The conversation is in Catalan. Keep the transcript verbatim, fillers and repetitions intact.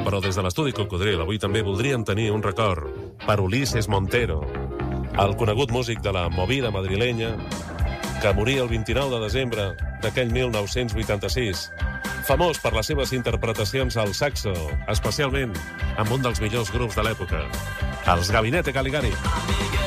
Però des de l'estudi Cocodril avui també voldríem tenir un record per Ulises Montero, el conegut músic de la movida madrilenya que moria el vint-i-nou de desembre d'aquell mil nou-cents vuitanta-sis, famós per les seves interpretacions al saxo, especialment amb un dels millors grups de l'època, els Gabinete Caligari.